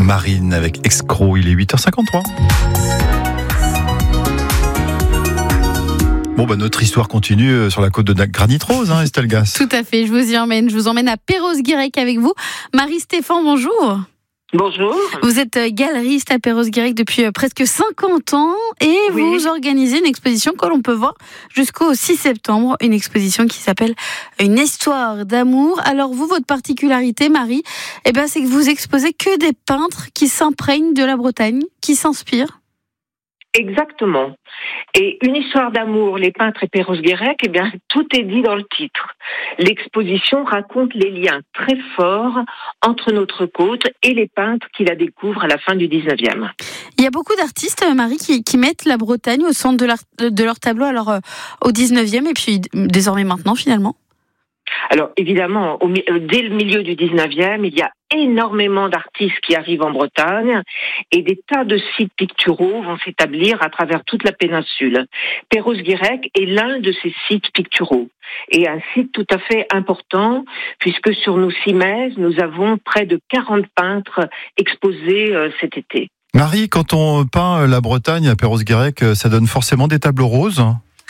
Marine avec Escroc, il est 8h53. Bon, notre histoire continue sur la côte de Granit Rose, Estelle Gass. Tout à fait, je vous y emmène. Je vous emmène à Perros-Guirec avec vous. Marie-Stéphane, bonjour. Bonjour. Vous êtes galeriste à Perros-Guirec depuis presque 50 ans et vous organisez une exposition que l'on peut voir jusqu'au 6 septembre. Une exposition qui s'appelle Une histoire d'amour. Alors vous, votre particularité, Marie, c'est que vous exposez que des peintres qui s'imprègnent de la Bretagne, qui s'inspirent. Exactement. Et une histoire d'amour, les peintres et Perros-Guirec, tout est dit dans le titre. L'exposition raconte les liens très forts entre notre côte et les peintres qui la découvrent à la fin du 19e. Il y a beaucoup d'artistes, Marie, qui mettent la Bretagne au centre de leur tableau, alors au 19e et puis désormais maintenant finalement. Alors évidemment, dès le milieu du 19e, il y a énormément d'artistes qui arrivent en Bretagne et des tas de sites picturaux vont s'établir à travers toute la péninsule. Perros-Guirec est l'un de ces sites picturaux et un site tout à fait important puisque sur nos 6 mètres, nous avons près de 40 peintres exposés cet été. Marie, quand on peint la Bretagne à Perros-Guirec, ça donne forcément des tableaux roses ?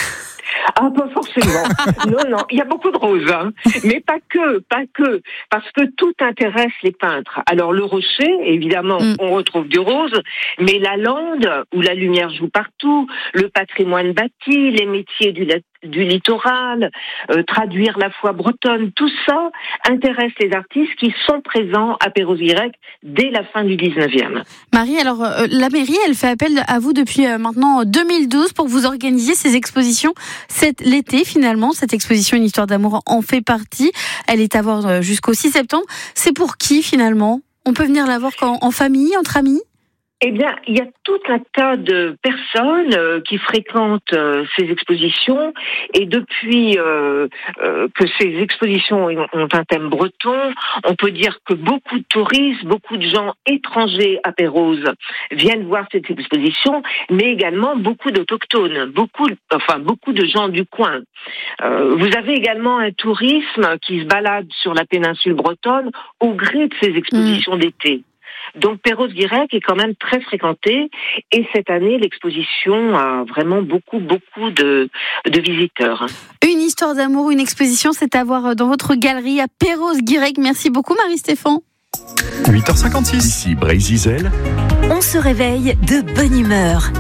Ah, pas forcément. Non, il y a beaucoup de roses, mais pas que, parce que tout intéresse les peintres. Alors le rocher, évidemment, on retrouve du rose, mais la lande, où la lumière joue partout, le patrimoine bâti, les métiers du littoral, traduire la foi bretonne, tout ça intéresse les artistes qui sont présents à Perros-Guirec dès la fin du 19e. Marie, alors la mairie, elle fait appel à vous depuis maintenant 2012 pour que vous organisiez ces expositions l'été finalement. Cette exposition Une histoire d'amour en fait partie. Elle est à voir jusqu'au 6 septembre. C'est pour qui finalement ? On peut venir la voir en famille, entre amis ? Eh bien, il y a tout un tas de personnes qui fréquentent ces expositions et depuis que ces expositions ont un thème breton, on peut dire que beaucoup de touristes, beaucoup de gens étrangers à Perros viennent voir cette exposition, mais également beaucoup d'autochtones, beaucoup de gens du coin. Vous avez également un tourisme qui se balade sur la péninsule bretonne au gré de ces expositions d'été. Donc Perros-Guirec est quand même très fréquenté et cette année l'exposition a vraiment beaucoup de visiteurs. Une histoire d'amour, une exposition, c'est à voir dans votre galerie à Perros-Guirec. Merci beaucoup Marie-Stéphane. 8h56. Ici Brésil. On se réveille de bonne humeur.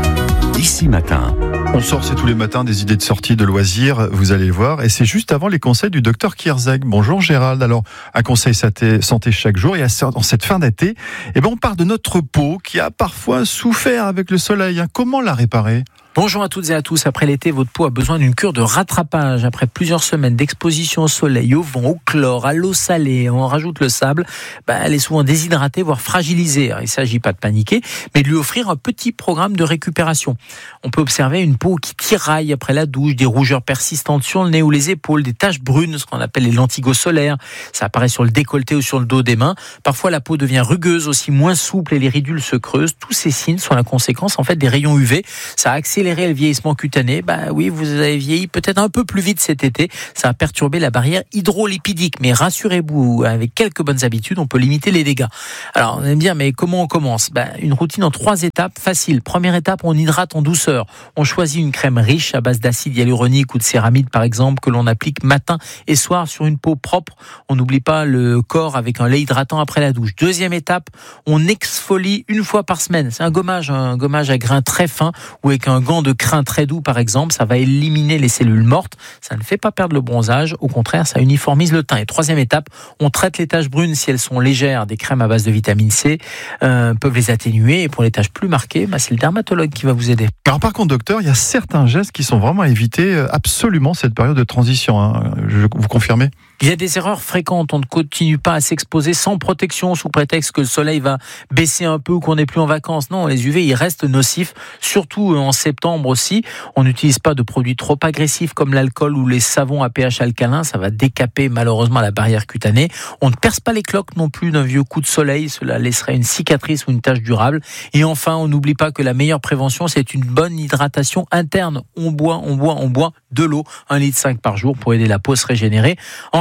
Ici Matin. On sort, c'est tous les matins, des idées de sortie, de loisirs, vous allez voir. Et c'est juste avant les conseils du docteur Kierzeg. Bonjour Gérald. Alors, un conseil santé chaque jour. Et en cette fin d'été, on parle de notre peau qui a parfois souffert avec le soleil. Comment la réparer ? Bonjour à toutes et à tous. Après l'été, votre peau a besoin d'une cure de rattrapage. Après plusieurs semaines d'exposition au soleil, au vent, au chlore, à l'eau salée, on rajoute le sable, elle est souvent déshydratée, voire fragilisée. Alors, il ne s'agit pas de paniquer, mais de lui offrir un petit programme de récupération. On peut observer une peau qui tiraille après la douche, des rougeurs persistantes sur le nez ou les épaules, des taches brunes, ce qu'on appelle les lentigos solaires. Ça apparaît sur le décolleté ou sur le dos des mains. Parfois, la peau devient rugueuse, aussi moins souple et les ridules se creusent. Tous ces signes sont la conséquence des rayons UV. Ça a accéléré le vieillissement cutané. Oui, vous avez vieilli peut-être un peu plus vite cet été. Ça a perturbé la barrière hydrolipidique. Mais rassurez-vous, avec quelques bonnes habitudes, on peut limiter les dégâts. Alors, on va me dire, mais comment on commence ? Une routine en 3 étapes, facile. Première étape, on hydrate en douceur. On choisit une crème riche à base d'acide hyaluronique ou de céramide, par exemple, que l'on applique matin et soir sur une peau propre. On n'oublie pas le corps avec un lait hydratant après la douche. Deuxième étape, on exfolie 1 fois par semaine. C'est un gommage à grains très fins ou avec un gant de crin très doux, par exemple. Ça va éliminer les cellules mortes. Ça ne fait pas perdre le bronzage. Au contraire, ça uniformise le teint. Et troisième étape, on traite les taches brunes si elles sont légères. Des crèmes à base de vitamine C peuvent les atténuer. Et pour les taches plus marquées, c'est le dermatologue qui va vous aider. Alors par contre, docteur, il y a certains gestes qui sont vraiment à éviter absolument cette période de transition. Vous confirmez ? Il y a des erreurs fréquentes. On ne continue pas à s'exposer sans protection sous prétexte que le soleil va baisser un peu ou qu'on n'est plus en vacances. Non, les UV, ils restent nocifs, surtout en septembre aussi. On n'utilise pas de produits trop agressifs comme l'alcool ou les savons à pH alcalin. Ça va décaper malheureusement la barrière cutanée. On ne perce pas les cloques non plus d'un vieux coup de soleil. Cela laisserait une cicatrice ou une tache durable. Et enfin, on n'oublie pas que la meilleure prévention, c'est une bonne hydratation interne. On boit de l'eau, 1,5 litre par jour pour aider la peau à se régénérer. En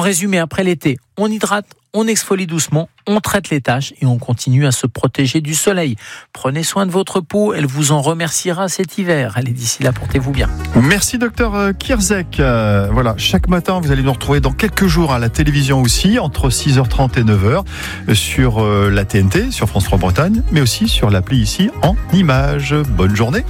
résumé, après l'été, on hydrate, on exfolie doucement, on traite les taches et on continue à se protéger du soleil. Prenez soin de votre peau, elle vous en remerciera cet hiver. Allez, d'ici là, portez-vous bien. Merci docteur Kierzek. Voilà, chaque matin, vous allez nous retrouver dans quelques jours à la télévision aussi, entre 6h30 et 9h, sur la TNT, sur France 3 Bretagne, mais aussi sur l'appli ici en images. Bonne journée.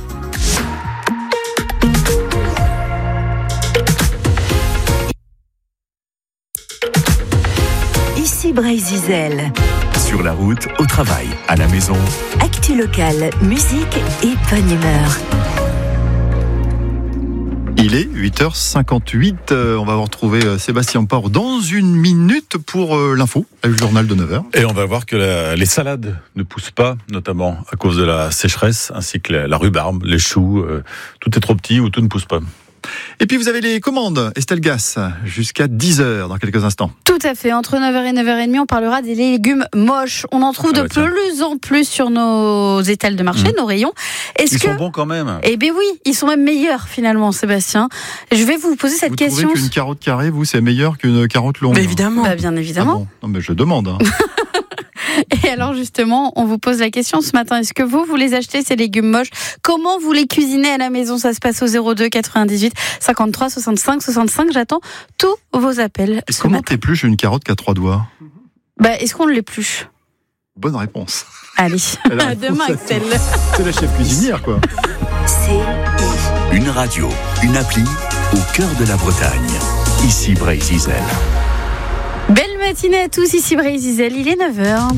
Ici Bray-Zizel. Sur la route, au travail, à la maison. Actu locale, musique et bonne humeur. Il est 8h58. On va retrouver Sébastien Port dans une minute pour l'info, le journal de 9h. Et on va voir que les salades ne poussent pas, notamment à cause de la sécheresse, ainsi que la rhubarbe, les choux. Tout est trop petit ou tout ne pousse pas. Et puis vous avez les commandes, Estelle Gass, jusqu'à 10h dans quelques instants. Tout à fait, entre 9h et 9h30, on parlera des légumes moches. On en trouve de plus en plus sur nos étals de marché, nos rayons. Ils sont bons quand même. Eh bien oui, ils sont même meilleurs finalement, Sébastien. Je vais vous poser cette question. Vous trouvez qu'une carotte carrée, c'est meilleur qu'une carotte longue? Mais évidemment. Bien évidemment. Ah bon, non mais je demande. Hein. Et alors justement, on vous pose la question ce matin, est-ce que vous les achetez ces légumes moches? Comment vous les cuisinez à la maison? Ça se passe au 02 98 53 65 65. J'attends tous vos appels. Et comment t'épluches une carotte qui a 3 doigts? Est-ce qu'on l'épluche? Bonne réponse. Allez, à demain Axel. C'est la chef cuisinière quoi. Une radio, une appli au cœur de la Bretagne. Ici Bray-Zizel. Belle matinée à tous, ici Bray-Zizel, il est 9h.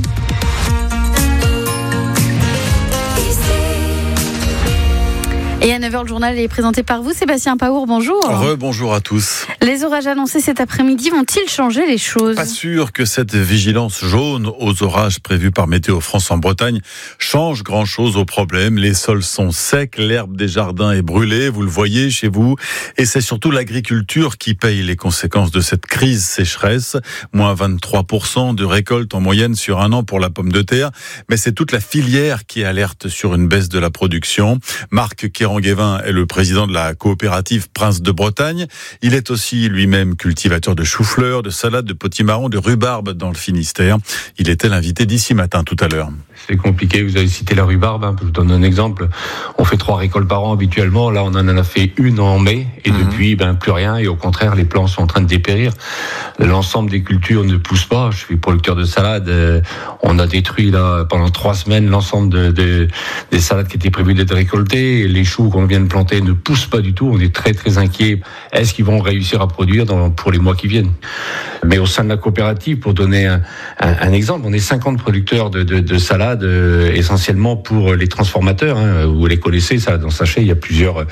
Et à 9h, le journal est présenté par vous, Sébastien Paour, bonjour. Bonjour à tous. Les orages annoncés cet après-midi vont-ils changer les choses? Pas sûr que cette vigilance jaune aux orages prévus par Météo France en Bretagne change grand-chose au problème. Les sols sont secs, l'herbe des jardins est brûlée, vous le voyez chez vous. Et c'est surtout l'agriculture qui paye les conséquences de cette crise sécheresse. Moins 23% de récolte en moyenne sur un an pour la pomme de terre. Mais c'est toute la filière qui alerte sur une baisse de la production. Marc Guévin est le président de la coopérative Prince de Bretagne. Il est aussi lui-même cultivateur de choux-fleurs, de salades, de potimarron, de rhubarbe dans le Finistère. Il était l'invité d'ici matin tout à l'heure. C'est compliqué, vous avez cité la rhubarbe, je vous donne un exemple. On fait 3 récoltes par an habituellement, là on en a fait une en mai, et depuis plus rien, et au contraire les plants sont en train de dépérir. L'ensemble des cultures ne pousse pas, je suis producteur de salades, on a détruit là pendant 3 semaines l'ensemble des salades qui étaient prévues d'être récoltées, les choux qu'on vient de planter ne poussent pas du tout, on est très très inquiets. Est-ce qu'ils vont réussir à produire pour les mois qui viennent? Mais au sein de la coopérative, pour donner un exemple, on est 50 producteurs de salades, essentiellement pour les transformateurs. Vous les connaissez, salade en sachet, il y a plusieurs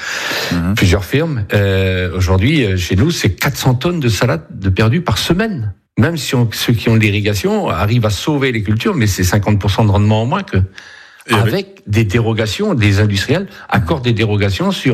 firmes. Aujourd'hui, chez nous, c'est 400 tonnes de salade de perdues par semaine. Même si ceux qui ont de l'irrigation arrivent à sauver les cultures, mais c'est 50% de rendement en moins que... Avec des dérogations, des industriels accordent des dérogations sur,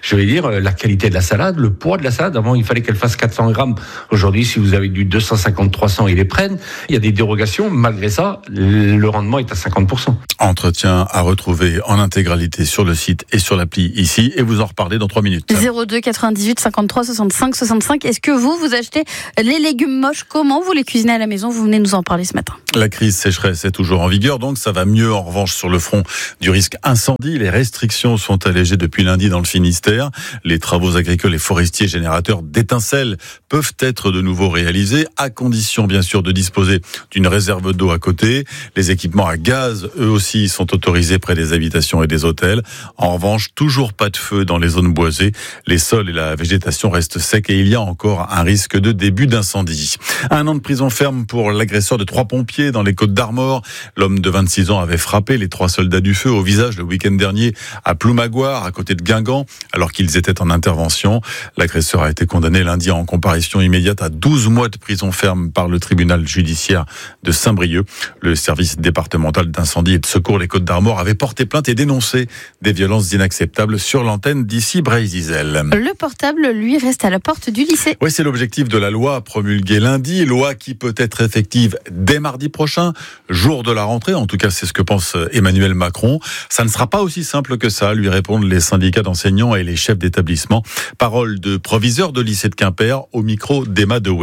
la qualité de la salade, le poids de la salade. Avant, il fallait qu'elle fasse 400 grammes. Aujourd'hui, si vous avez du 250-300, ils les prennent. Il y a des dérogations. Malgré ça, le rendement est à 50%. Entretien à retrouver en intégralité sur le site et sur l'appli ici. Et vous en reparlez dans 3 minutes. 02 98 53 65 65. Est-ce que vous achetez les légumes moches? Comment vous les cuisinez à la maison? Vous venez nous en parler ce matin. La crise sécheresse est toujours en vigueur, donc ça va mieux en revanche sur le front du risque incendie. Les restrictions sont allégées depuis lundi dans le Finistère. Les travaux agricoles et forestiers générateurs d'étincelles peuvent être de nouveau réalisés, à condition bien sûr de disposer d'une réserve d'eau à côté. Les équipements à gaz, eux aussi, sont autorisés près des habitations et des hôtels. En revanche, toujours pas de feu dans les zones boisées. Les sols et la végétation restent secs et il y a encore un risque de début d'incendie. 1 an de prison ferme pour l'agresseur de 3 pompiers dans les Côtes-d'Armor. L'homme de 26 ans avait frappé les 3 soldats du feu au visage le week-end dernier à Ploumagoire, à côté de Guingamp, alors qu'ils étaient en intervention. L'agresseur a été condamné lundi en comparution immédiate à 12 mois de prison ferme par le tribunal judiciaire de Saint-Brieuc. Le service départemental d'incendie et de secours les Côtes-d'Armor avait porté plainte et dénoncé des violences inacceptables sur l'antenne d'ici Bray-Zizel. Le portable, lui, reste à la porte du lycée. Oui, c'est l'objectif de la loi promulguée lundi, loi qui peut être effective dès mardi prochain, jour de la rentrée. En tout cas, c'est ce que pense Emmanuel Macron. Ça ne sera pas aussi simple que ça, lui répondent les syndicats d'enseignants et les chefs d'établissement. Parole de proviseur de lycée de Quimper au micro d'Emma Dewey.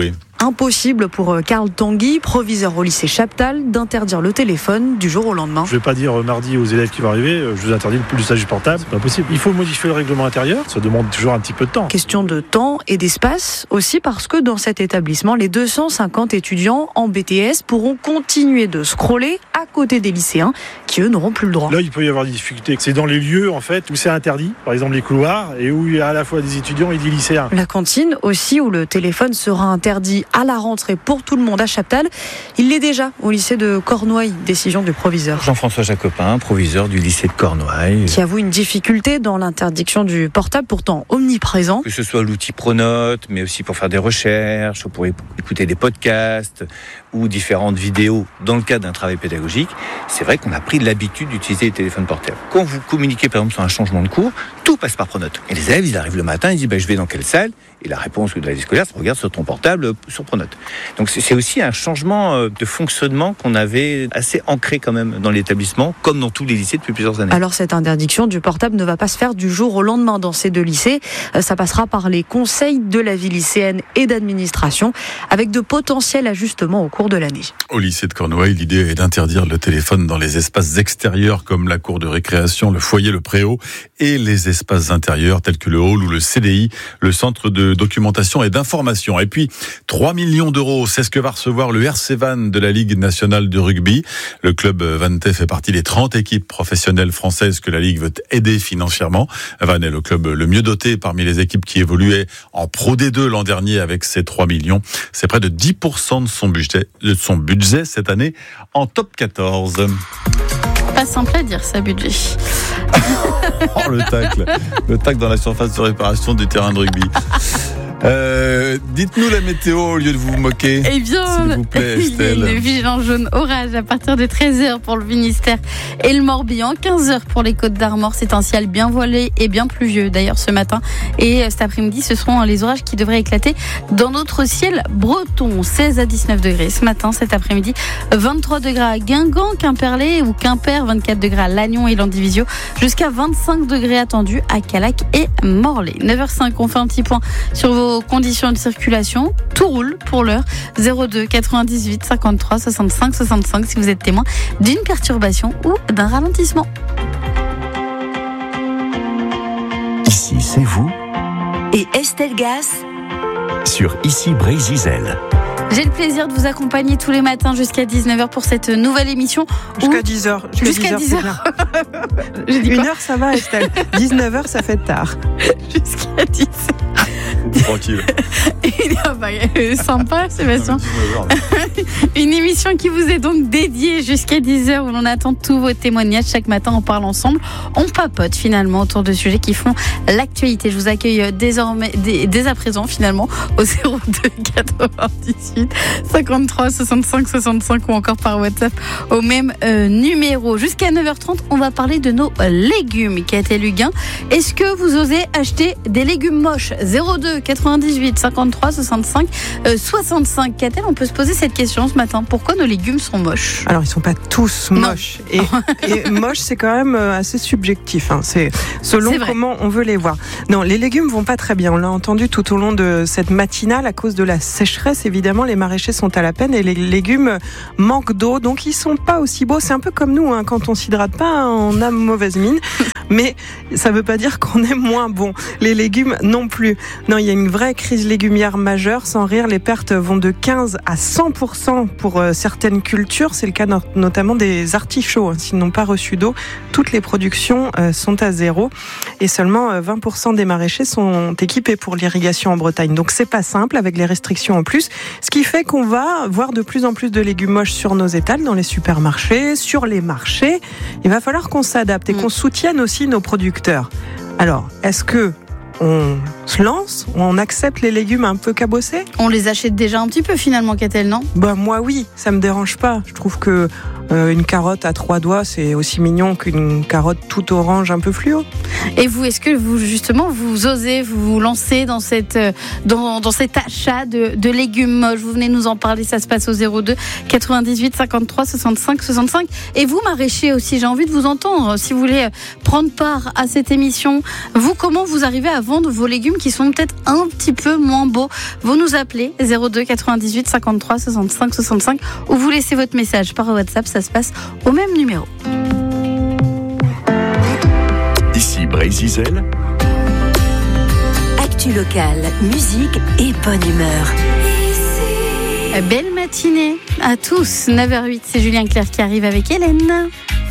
impossible pour Karl Tanguy, proviseur au lycée Chaptal, d'interdire le téléphone du jour au lendemain. Je ne vais pas dire mardi aux élèves qui vont arriver, je vous interdis l'usage du portable, c'est pas possible. Il faut modifier le règlement intérieur, ça demande toujours un petit peu de temps. Question de temps et d'espace aussi parce que dans cet établissement, les 250 étudiants en BTS pourront continuer de scroller à côté des lycéens qui eux n'auront plus le droit. Là, il peut y avoir des difficultés. C'est dans les lieux en fait où c'est interdit, par exemple les couloirs, et où il y a à la fois des étudiants et des lycéens. La cantine aussi où le téléphone sera interdit à la rentrée pour tout le monde à Chaptal. Il l'est déjà au lycée de Cornouailles, décision du proviseur. Jean-François Jacopin, proviseur du lycée de Cornouailles. Qui avoue une difficulté dans l'interdiction du portable pourtant omniprésent. Que ce soit l'outil Pronote, mais aussi pour faire des recherches, ou pour écouter des podcasts ou différentes vidéos dans le cadre d'un travail pédagogique, c'est vrai qu'on a pris l'habitude d'utiliser les téléphones portables. Quand vous communiquez par exemple sur un changement de cours, tout passe par Pronote. Et les élèves, ils arrivent le matin, ils disent je vais dans quelle salle ? Et la réponse de la vie scolaire, c'est regarde sur ton portable sur Pronote. Donc c'est aussi un changement de fonctionnement qu'on avait assez ancré quand même dans l'établissement, comme dans tous les lycées depuis plusieurs années. Alors cette interdiction du portable ne va pas se faire du jour au lendemain dans ces deux lycées. Ça passera par les conseils de la vie lycéenne et d'administration, avec de potentiels ajustements au cours de l'année. Au lycée de Cornouailles, l'idée est d'interdire le téléphone dans les espaces extérieurs comme la cour de récréation, le foyer, le préau, et les espaces intérieurs tels que le hall ou le CDI, le centre de documentation et d'information. Et puis, 3 millions d'euros, c'est ce que va recevoir le RC Vannes de la Ligue nationale de rugby. Le club vannetais fait partie des 30 équipes professionnelles françaises que la Ligue veut aider financièrement. Vannes est le club le mieux doté parmi les équipes qui évoluaient en Pro D2 l'an dernier avec ses 3 millions. C'est près de 10% de son budget cette année en top 14. Pas simple à dire, ça, budget. Oh, le tacle dans la surface de réparation du terrain de rugby. Dites-nous la météo au lieu de vous moquer. Eh bien, s'il vous plaît, Estelle. Il y a une vigilance jaune orage à partir de 13h pour le Finistère et le Morbihan, 15h pour les Côtes d'Armor. C'est un ciel bien voilé et bien pluvieux d'ailleurs ce matin. Et cet après-midi, ce seront les orages qui devraient éclater dans notre ciel breton. 16 à 19 degrés ce matin, cet après-midi. 23 degrés à Guingamp, Quimperlé ou Quimper, 24 degrés à Lannion et Landivisiau, jusqu'à 25 degrés attendus à Callac et Morlaix. 9h05, on fait un petit point sur vos conditions de circulation. Tout roule pour l'heure. 02 98 53 65 65 si vous êtes témoin d'une perturbation ou d'un ralentissement. Ici, c'est vous. Et Estelle Gas Sur Ici Brésil. J'ai le plaisir de vous accompagner tous les matins jusqu'à 19h pour cette nouvelle émission. Jusqu'à 10h. Jusqu'à 10h. Une heure, ça va, Estelle. 19h, ça fait tard. Jusqu'à 10h. Tranquille. Sympa, Sébastien. Une émission qui vous est donc dédiée jusqu'à 10h où l'on attend tous vos témoignages. Chaque matin, on parle ensemble. On papote finalement autour de sujets qui font l'actualité. Je vous accueille désormais, dès à présent finalement au 02 98 53 65 65 ou encore par WhatsApp au même numéro. Jusqu'à 9h30, on va parler de nos légumes. Catel Huguin, est-ce que vous osez acheter des légumes moches? 02 98 53 65 65. Catel, on peut se poser cette question ce matin. Pourquoi nos légumes sont moches? Alors, ils sont pas tous moches. Et moche, c'est quand même assez subjectif. C'est selon comment on veut les voir. Non, les légumes vont pas très bien. On l'a entendu tout au long de cette matinale. À cause de la sécheresse, évidemment, les maraîchers sont à la peine et les légumes manquent d'eau. Donc, ils sont pas aussi beaux. C'est un peu comme nous, quand on s'hydrate pas, on a mauvaise mine. Mais ça veut pas dire qu'on est moins bon. Les légumes non plus. Non, il y a une vraie crise légumière majeure. Sans rire, les pertes vont de 15 à 100% pour certaines cultures. C'est le cas notamment des artichauts. S'ils n'ont pas reçu d'eau, toutes les productions sont à zéro. Et seulement 20% des maraîchers sont équipés pour l'irrigation en Bretagne. Donc c'est pas simple avec les restrictions en plus. Ce qui fait qu'on va voir de plus en plus de légumes moches sur nos étals, dans les supermarchés, sur les marchés. Il va falloir qu'on s'adapte et qu'on soutienne aussi nos producteurs. Alors, est-ce que on se lance, on accepte les légumes un peu cabossés? On les achète déjà un petit peu finalement, Catel, non? Moi oui, ça me dérange pas. Je trouve que Une carotte à 3 doigts, c'est aussi mignon qu'une carotte toute orange un peu fluo. Et vous, est-ce que vous justement vous osez vous lancer dans cet achat de légumes moches? Vous venez nous en parler, ça se passe au 02 98 53 65 65. Et vous, maraîchers aussi, j'ai envie de vous entendre. Si vous voulez prendre part à cette émission, vous, comment vous arrivez à vendre vos légumes qui sont peut-être un petit peu moins beaux? Vous nous appelez 02 98 53 65 65 ou vous laissez votre message par WhatsApp, ça se passe au même numéro. Ici Brésil. Actu locale, musique et bonne humeur. Belle matinée à tous, 9h08, c'est Julien Clerc qui arrive avec Hélène.